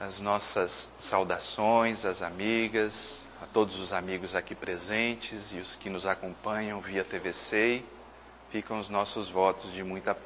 as nossas saudações às amigas, a todos os amigos aqui presentes e os que nos acompanham via TVC. Ficam os nossos votos de muita